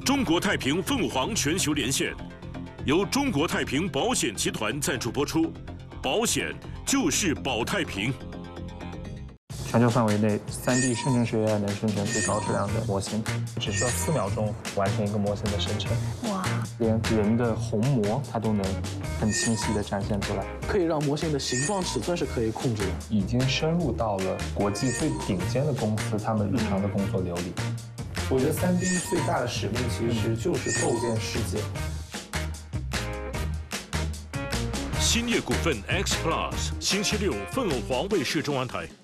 中国太平凤凰全球连线，由中国太平保险集团赞助播出。保险就是保太平。 全球范围内，3D 生成式 AI 能生成最高质量的模型，只需要4秒钟完成一个模型的生成。哇！连人的虹膜它都能很清晰地展现出来， 可以让模型的形状、尺寸是可以控制的， 已经深入到了国际最顶尖的公司他们日常的工作流里。我觉得3D 最大的使命其实就是构建世界。 兴业股份 X Plus，星期六凤凰卫视中文台。